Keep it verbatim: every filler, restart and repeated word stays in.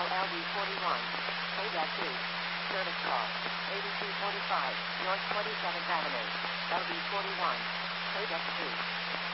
call L D forty-one. Paydeck two. Service call. eighty-two forty-five, North twenty-seventh Avenue. L D forty-one. Paydeck two.